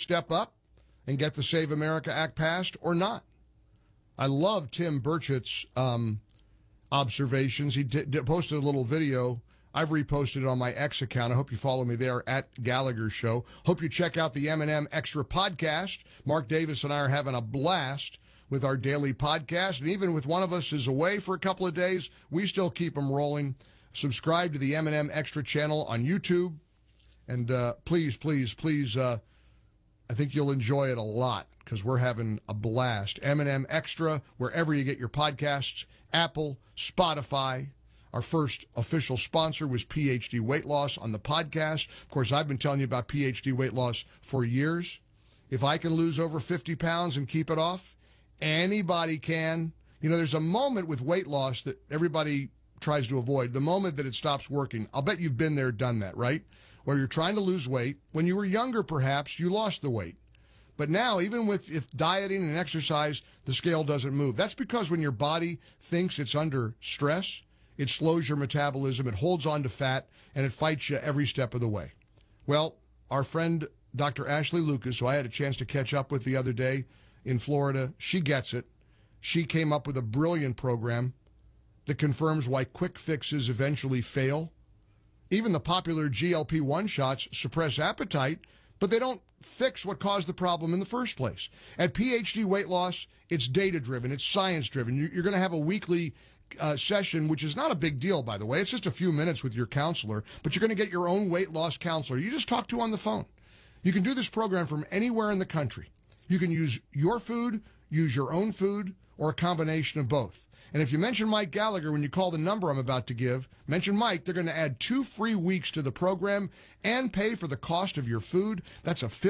step up and get the Save America Act passed or not? I love Tim Burchett's observations. He posted a little video. I've reposted it on my X account. I hope you follow me there at Gallagher Show. Hope you check out the M&M Extra podcast. Mark Davis and I are having a blast with our daily podcast. And even with one of us is away for a couple of days, we still keep them rolling. Subscribe to the M&M Extra channel on YouTube. And please, I think you'll enjoy it a lot because we're having a blast. M&M Extra, wherever you get your podcasts, Apple, Spotify. Our first official sponsor was PhD Weight Loss on the podcast. Of course, I've been telling you about PhD Weight Loss for years. If I can lose over 50 pounds and keep it off, anybody can. You know, there's a moment with weight loss that everybody tries to avoid, the moment that it stops working. I'll bet you've been there, done that, right? Where you're trying to lose weight. When you were younger, perhaps, you lost the weight. But now, even with dieting and exercise, the scale doesn't move. That's because when your body thinks it's under stress, it slows your metabolism, it holds on to fat, and it fights you every step of the way. Well, our friend Dr. Ashley Lucas, who I had a chance to catch up with the other day in Florida, she gets it. She came up with a brilliant program that confirms why quick fixes eventually fail. Even the popular GLP-1 shots suppress appetite, but they don't fix what caused the problem in the first place. At PhD Weight Loss, it's data-driven, it's science-driven. You're going to have a weekly session, which is not a big deal, by the way. It's just a few minutes with your counselor, but you're going to get your own weight loss counselor. You just talk to on the phone. You can do this program from anywhere in the country. You can use your food, use your own food, or a combination of both. And if you mention Mike Gallagher when you call the number I'm about to give, mention Mike, they're going to add 2 free weeks to the program and pay for the cost of your food. That's a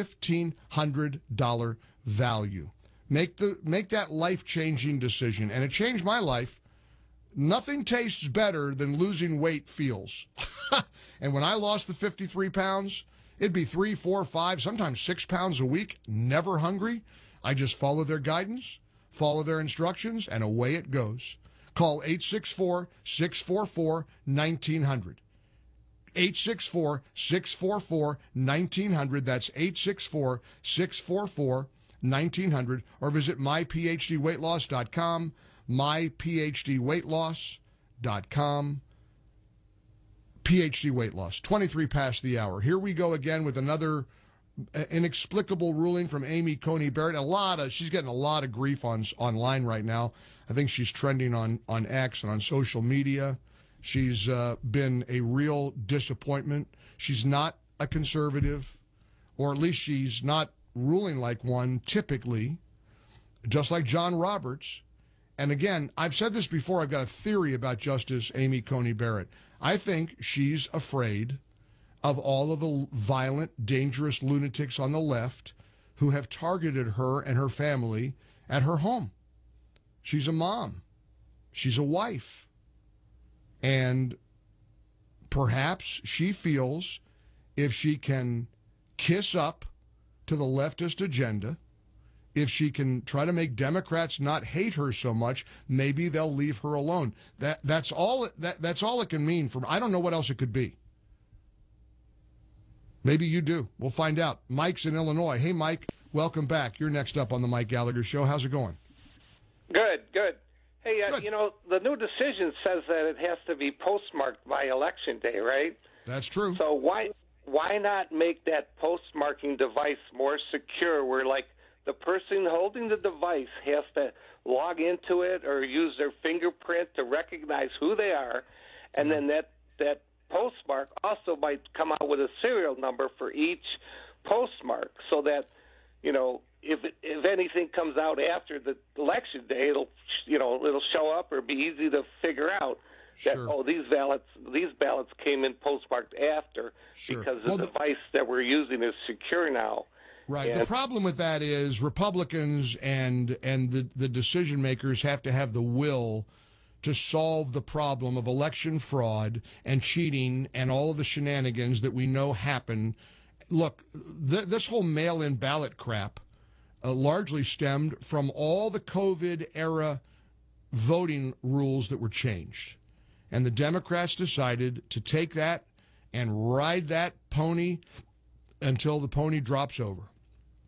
$1,500 value. Make that life-changing decision. And it changed my life. Nothing tastes better than losing weight feels. And when I lost the 53 pounds, it'd be 3, 4, 5, sometimes 6 pounds a week, never hungry. I just follow their guidance, follow their instructions, and away it goes. Call 864-644-1900. 864-644-1900. That's 864-644-1900. Or visit myphdweightloss.com. myphdweightloss.com. PhD Weight Loss, 23 past the hour. Here we go again with another inexplicable ruling from Amy Coney Barrett. She's getting a lot of grief online right now. I think she's trending on X and on social media. She's been a real disappointment. She's not a conservative, or at least she's not ruling like one typically, just like John Roberts. And again, I've said this before, I've got a theory about Justice Amy Coney Barrett. I think she's afraid of all of the violent, dangerous lunatics on the left who have targeted her and her family at her home. She's a mom. She's a wife. And perhaps she feels if she can kiss up to the leftist agenda, if she can try to make Democrats not hate her so much, maybe they'll leave her alone. That's all it can mean. I don't know what else it could be. Maybe you do. We'll find out. Mike's in Illinois. Hey, Mike, welcome back. You're next up on the Mike Gallagher Show. How's it going? Good. Hey, Good. The new decision says that it has to be postmarked by Election Day, right? That's true. So why not make that postmarking device more secure where, like, the person holding the device has to log into it or use their fingerprint to recognize who they are, and then that postmark also might come out with a serial number for each postmark, so that if anything comes out after the election day, it'll show up or be easy to figure out that these ballots came in postmarked after because the device that we're using is secure now. Right. The problem with that is Republicans and the decision makers have to have the will to solve the problem of election fraud and cheating and all of the shenanigans that we know happen. Look, this whole mail-in ballot crap largely stemmed from all the COVID-era voting rules that were changed. And the Democrats decided to take that and ride that pony until the pony drops over.